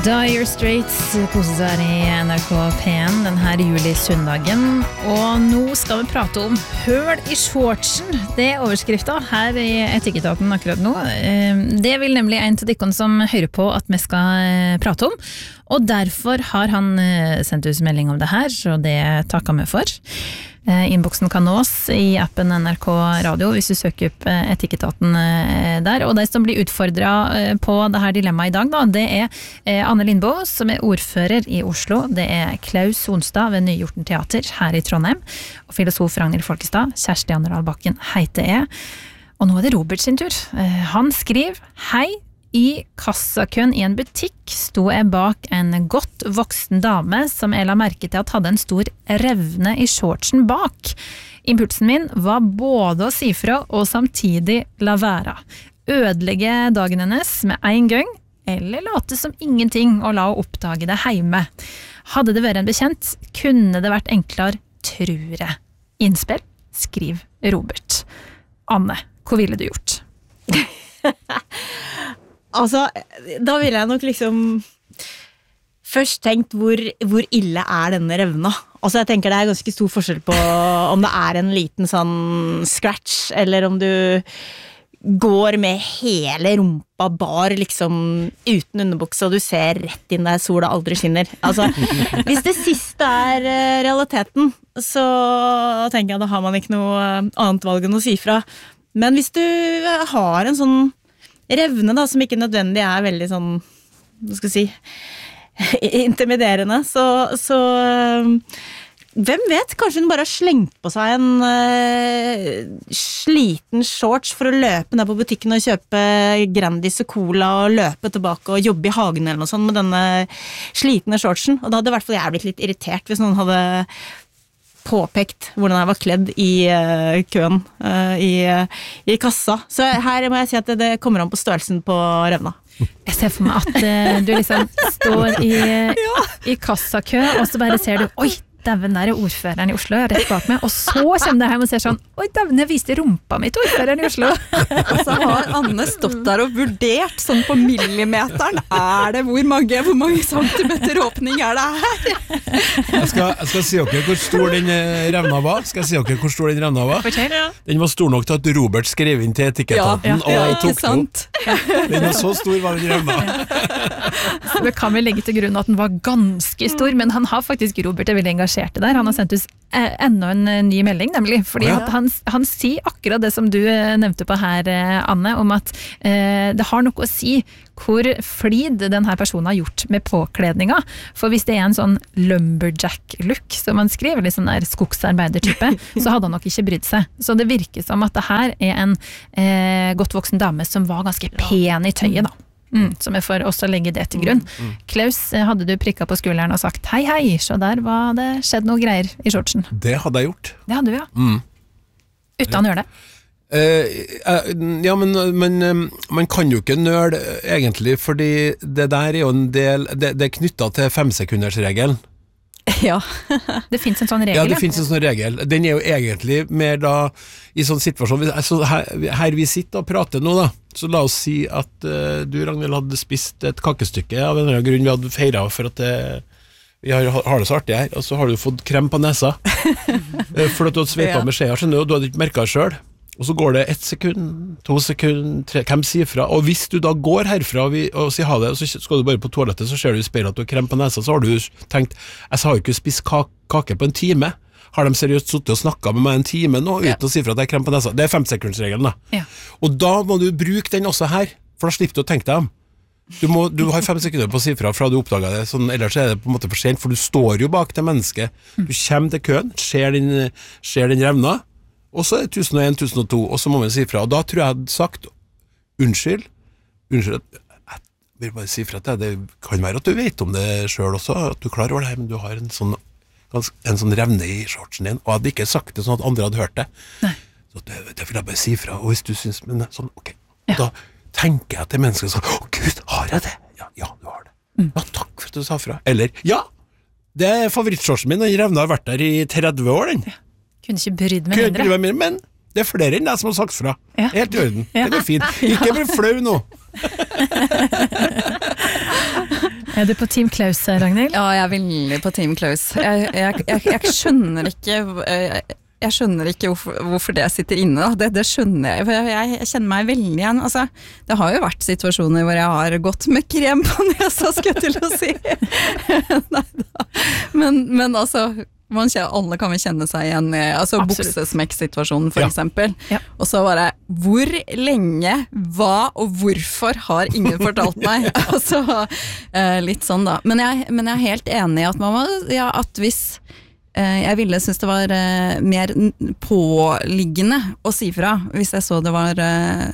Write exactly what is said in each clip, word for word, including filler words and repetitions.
Dire Straits koser seg i N R K P en denne juli-søndagen, og nå skal vi prate om høl i shortsen. Det er overskriften her i Etikketaten akkurat nå. Det vil nemlig en til dikken som hører på at vi skal prate om, og derfor har han sendt ut melding om det her, så det takker vi for. Inboxen kan nås i appen N R K Radio hvis du søker opp Etikketaten der, og de som blir utfordret på det her dilemmaet i dag da, det er Anne Lindboe som er ordfører i Oslo, det er Klaus Sonstad ved Nyhjorten Teater her i Trondheim, og filosof Ragnhild Folkestad, Kjersti Anderdal Bakken heiter jeg, og nå er det Robert sin tur. Han skriver: Hei, i kassakøen i en butikk sto jeg bak en godt voksen dame som jeg la merke til at hadde en stor revne i shortsen bak. Impulsen min var både å si fra og samtidig la være. Ødelegge dagen hennes med en gang, eller late som ingenting og la henne oppdage det hjemme. Hadde det vært en bekjent, kunne det vært enklere, tror jeg. Innspill, skriv Robert. Anne, hva ville du gjort? Altså, da ville jeg nok liksom først tenkt hvor, hvor ille er denne revna. Altså, jeg tenker det er ganske stor forskjell på om det er en liten sånn scratch, eller om du går med hele rumpa bar liksom uten underbukse, og du ser rett inn der sola aldri skinner. Altså, hvis det siste er realiteten, så tenker jeg da har man ikke noe annet valg enn å si fra. Men hvis du har en sånn revne da, som ikke nødvendig er veldig sånn, hva skal jeg si, intimiderende, så, så hvem vet, kanskje hun bare har slengt på seg en uh, sliten shorts for å løpe ned på butikken og kjøpe Grandis og Cola og løpe tilbake og jobbe i hagen eller noe sånt med denne slitne shortsen, og da hadde i hvert fall jeg blitt litt irritert hvis noen hadde påpekt hvordan jeg var kledd i uh, køen uh, i, uh, i kassa. Så her må jeg si at det, det kommer an på størrelsen på revna. Jeg ser for meg at uh, du liksom står i, ja. i kassakø, og så bare ser du, oi, dæven, der er ordføreren i Oslo rett bak meg, og så kommer det hjem og ser sånn, oi, dæven, jeg viste rumpa mitt ordføreren i Oslo. Og så har Anne stått der og vurdert sånn på millimeteren, er det hvor mange, hvor mange centimeter åpning er det her? Jeg skal, jeg skal si dere hvor stor den revna var. Skal jeg si dere hvor stor den revna var? Fortell, ja. Den var stor nok til at Robert skrev inn til Etikketaten, ja, ja, og tok den opp. Den var så stor var den revna. Så det kan vi legge til grunn at den var ganske stor, men han har faktisk, Robert er veldig engasjert der. Han har sendt ut enda en ny melding, nemlig, fordi ja. at han, han sier akkurat det som du nevnte på her, Anne, om at eh, det har noe å si hvor flid denne personen har gjort med påkledninga. For hvis det er en sånn lumberjack-look, som han skriver, litt sånn der skogsarbeidertype, så hadde han nok ikke brydd seg. Så det virker som at det her er en eh, godt voksen dame som var ganske pen i tøyet, da. Mm, så vi får også legge det til grunn. Mm, mm. Klaus, hadde du prikket på skulderen og sagt hei hei, så der var det skjedd noe greier i shortsen? Det hadde jeg gjort. Det hadde du, ja. Mm. Uten å gjøre det? Uh, uh, ja, men, men um, man kan jo ikke nøle egentlig, fordi det der er jo en del, det, det er knyttet til femsekundersregelen. Ja. Det finnes en sånn regel. Ja, det finnes en sånn regel. Den er jo egentlig mer da, i sånn situasjon, altså her, her vi sitter og prater nå da, så la oss si at uh, du, Ragnhild, hadde spist et kakestykke av en eller annen grunn vi hadde feiret for at det, vi har, har det så artig her, og så har du fått krem på nesa, for at du hadde sveipet ja. med skjea, skjønner du, og du hadde ikke merket det selv. Og så går det ett sekund, to sekund, tre, hvem sier fra? Og hvis du da går herfra og, vi, og sier ha det, og så skal du bare på toalettet, så ser du i speilet at du har krem på nesa, så har du tenkt, jeg har jo ikke spist kake, kake på en time. Har de seriøst suttet og snakket med meg en time nå, uten ja. å si fra at jeg har krem på nesa? Det er femsekundsregelen da. Ja. Og da må du bruke den også her, for da slipper du å tenke deg om. Du, må, du har fem sekunder på å si fra fra du oppdager det, sånn, ellers er det på en måte for sent, for du står jo bak det mennesket. Du kommer til køen, ser den, ser den revna, og så er det tusen og en, tusen og to, og så må man si fra. Og da tror jeg jeg hadde sagt, unnskyld, unnskyld, jeg vil bare si fra til deg, det kan være at du vet om det selv også, at du klarer over det her, men du har en sånn, en sånn revne i shortsen din, og jeg hadde ikke sagt det sånn at andre hadde hørt det. Nei. Så det, det vil jeg bare si fra, og hvis du synes, men sånn, ok. Ja. Da tenker jeg til mennesker sånn, å Gud, har jeg det? Ja, ja, du har det. Mm. Ja, takk for at du sa fra. Eller, ja, det er favorittshortsen min, og den revna har vært der i tretti år, den. Ja. Kunne ikke brydd meg mindre. Kunne mindre, men det er flere enn deg som har sagt fra. Ja. Helt i orden. Ja. Det går fint. Ikke bli flau nå. Er du på Team Klaus, Ragnhild? Ja, jeg er veldig på Team Klaus. Jeg, jeg, jeg, jeg skjønner ikke jeg, jeg skjønner ikke hvorfor, hvorfor det sitter inne. Det, det skjønner jeg, for jeg, jeg kjenner meg veldig igjen. Altså, det har jo vært situasjoner hvor jeg har gått med krem på nesa, skal jeg til å si. Neida. Men, men altså, man kjenner, alle kan vi kjenne seg igjen i altså, buksesmekk-situasjonen for ja. eksempel. Ja. Og så bare, hvor lenge, hva og hvorfor har ingen fortalt meg? altså, eh, litt sånn da. Men jeg, men jeg er helt enig i at, man må, ja, at hvis jeg ville synes det var uh, mer påliggende å si fra, hvis jeg så det var uh,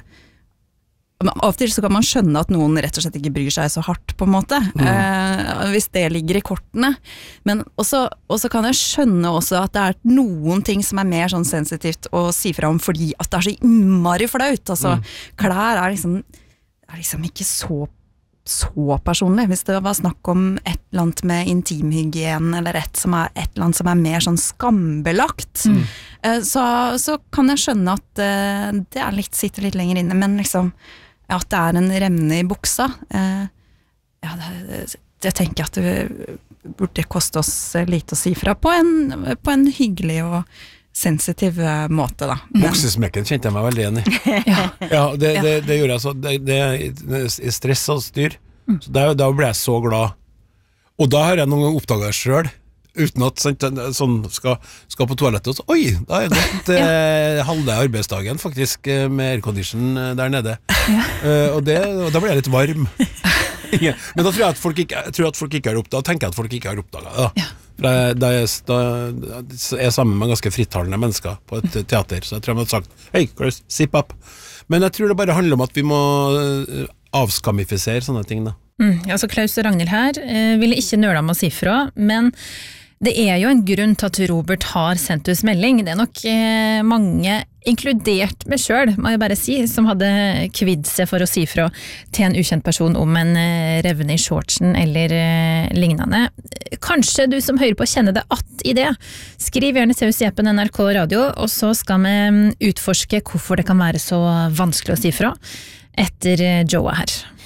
av og til så kan man skjønne at noen rett og slett ikke bryr seg så hardt på en måte, mm. uh, hvis det ligger i kortene, men også, også kan jeg skjønne også at det er noen ting som er mer sånn sensitivt å si fra om, fordi at det er så innmari flaut, altså mm. klær er liksom, er liksom ikke så så personlig, hvis det var snakk om et eller annet med intimhygien eller et, som er, et eller annet som er mer sånn skambelagt mm. så, så kan jeg skjønne at uh, det er litt, sitter litt lenger inne, men liksom at det er en revne i buksa uh, ja, det, det tenker jeg at det burde koste oss lite å si fra på en, på en hyggelig og sensitiv måte da. Buksesmekken kjente jeg meg veldig igjen i. ja. ja, det, det, det gjorde jeg så. Det, det er stress og styr. Mm. Så da, da ble jeg så glad. Og da har jeg noen gang oppdaget selv, uten at sant, sånn skal, skal på toalettet, og så, oi, da har jeg gått eh, halve arbeidsdagen faktisk med aircondition der nede. Ja. Uh, og, det, og da ble jeg litt varm. Men da tror jeg at folk ikke, jeg tror at folk ikke har oppdaget, da tenker jeg at folk ikke har oppdaget det. Da. Ja. Da, da, jeg, da er jeg sammen med ganske frittalende mennesker på et teater, så jeg tror jeg hadde sagt, hei, Chris, zip up. Men jeg tror det bare handler om at vi må avskamifisere sånne ting da. Mm, altså Klaus og Ragnhild her eh, ville ikke nøle om å si fra, men det er jo en grunn til at Robert har sendt oss melding. Det er nok eh, mange, inkludert meg selv, må jeg bare si, som hadde kvidd seg for å si fra til en ukjent person om en eh, revne i shortsen eller eh, lignende. Kanskje du som hører på kjenner det att i det. Skriv gjerne til oss i appen N R K Radio, og så skal vi utforske hvorfor det kan være så vanskelig å si fra etter Joa her.